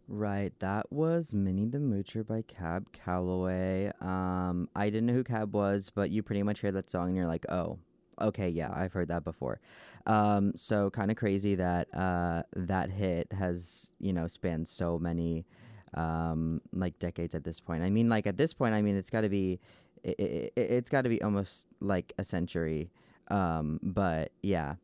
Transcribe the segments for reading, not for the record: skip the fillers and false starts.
Right, that was Minnie the Moocher by Cab Calloway. I didn't know who Cab was, but you pretty much hear that song and you're like, oh, okay, yeah, I've heard that before. So kind of crazy that that hit has, spanned so many like decades at this point. I mean, like at this point, I mean, it's got to be almost like a century. But yeah.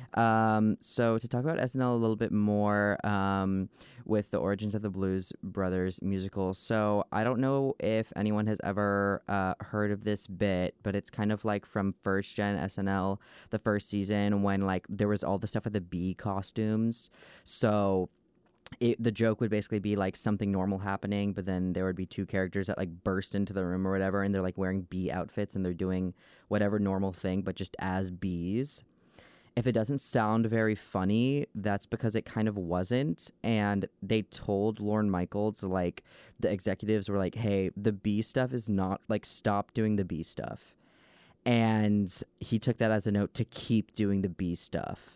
So to talk about SNL a little bit more, with the origins of the Blues Brothers musical. So I don't know if anyone has ever heard of this bit, but it's kind of like from first gen SNL, the first season when like there was all the stuff with the bee costumes. So the joke would basically be like something normal happening, but then there would be two characters that like burst into the room or whatever, and they're like wearing bee outfits and they're doing whatever normal thing, but just as bees. If it doesn't sound very funny, that's because it kind of wasn't. And they told Lorne Michaels, like, the executives were like, hey, the B stuff is not, like, stop doing the B stuff. And he took that as a note to keep doing the B stuff,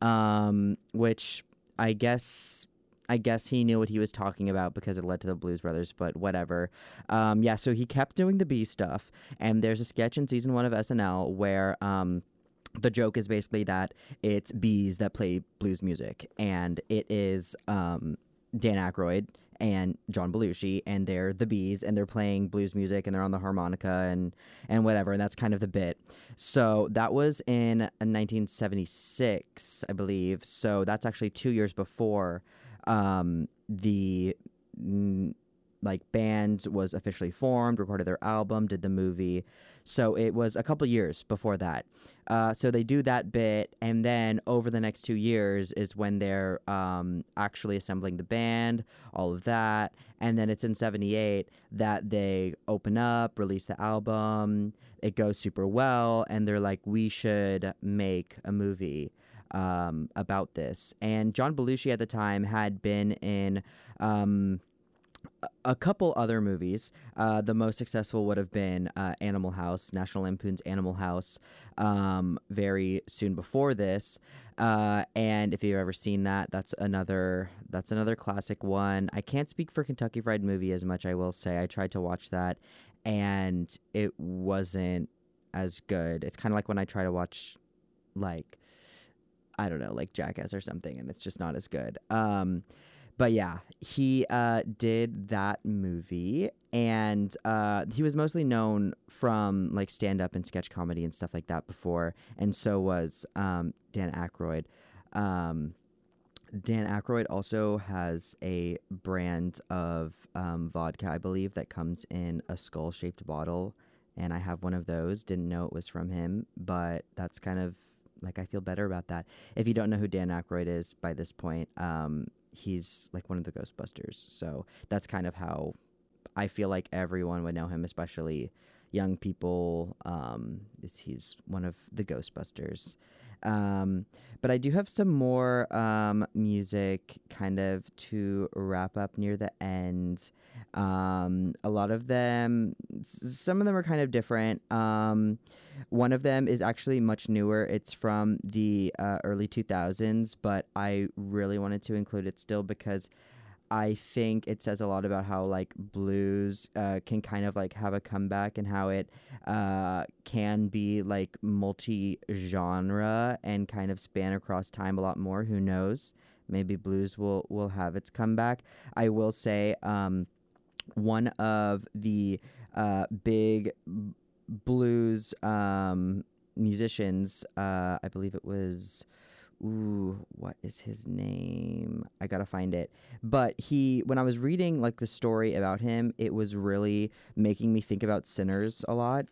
which I guess. I guess he knew what he was talking about because it led to the Blues Brothers, but whatever. Yeah, so he kept doing the B stuff. And there's a sketch in season 1 of SNL where the joke is basically that it's bees that play blues music, and it is Dan Aykroyd and John Belushi, and they're the bees, and they're playing blues music, and they're on the harmonica and whatever, and that's kind of the bit. So that was in 1976, I believe. So that's actually 2 years before the like band was officially formed, recorded their album, did the movie. So it was a couple years before that. So they do that bit, and then over the next 2 years is when they're actually assembling the band, all of that. And then it's in 78 that they open up, release the album. It goes super well, and they're like, we should make a movie about this. And John Belushi at the time had been in a couple other movies. The most successful would have been Animal House, National Lampoon's Animal House, very soon before this. And if you've ever seen that, that's another classic one. I can't speak for Kentucky Fried Movie as much. I will say I tried to watch that, and it wasn't as good. It's kind of like when I try to watch, like, I don't know, like Jackass or something, and it's just not as good. But yeah, he did that movie, and he was mostly known from like stand up and sketch comedy and stuff like that before, and so was Dan Aykroyd. Um, Dan Aykroyd also has a brand of vodka, I believe, that comes in a skull shaped bottle, and I have one of those. Didn't know it was from him, but that's kind of like I feel better about that. If you don't know who Dan Aykroyd is by this point, he's like one of the Ghostbusters. So that's kind of how I feel like everyone would know him, especially young people. He's one of the Ghostbusters. But I do have some more music kind of to wrap up near the end. A lot of them, some of them are kind of different. One of them is actually much newer. It's from the early 2000s, but I really wanted to include it still because I think it says a lot about how like blues can kind of like have a comeback, and how it can be like multi-genre and kind of span across time a lot more. Who knows? Maybe blues will have its comeback. I will say one of the big blues musicians, I believe it was, ooh, what is his name? I gotta find it. But when I was reading like the story about him, it was really making me think about Sinners a lot.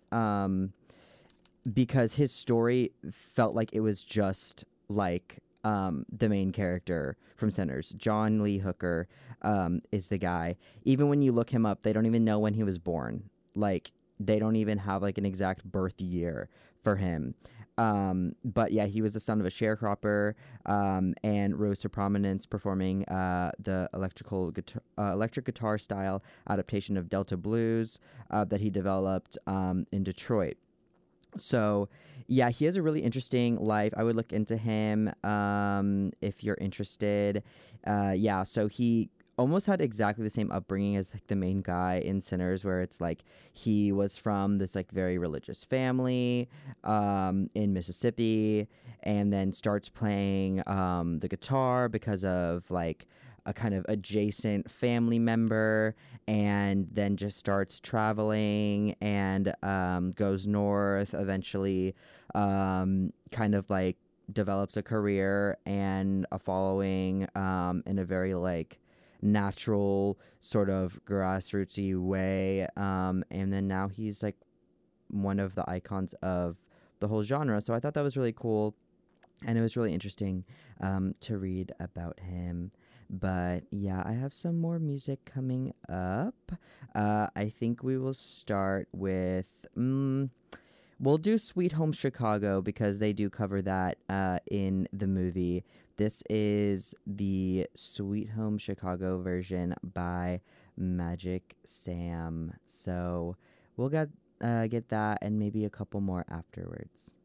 Because his story felt like it was just like the main character from Sinners. John Lee Hooker is the guy. Even when you look him up, they don't even know when he was born. Like, they don't even have like an exact birth year for him. But yeah, he was the son of a sharecropper, and rose to prominence performing the electric guitar style adaptation of Delta blues that he developed in Detroit. So, yeah, he has a really interesting life. I would look into him if you're interested. Yeah, so he almost had exactly the same upbringing as like the main guy in Sinners, where it's like he was from this like very religious family in Mississippi, and then starts playing the guitar because of like a kind of adjacent family member, and then just starts traveling and goes north eventually, kind of like develops a career and a following in a very like natural sort of grassrootsy way, and then now he's like one of the icons of the whole genre. So I thought that was really cool, and it was really interesting to read about him. But yeah, I have some more music coming up. I think we will start with. We'll do Sweet Home Chicago because they do cover that in the movie. This is the Sweet Home Chicago version by Magic Sam. So we'll get that and maybe a couple more afterwards.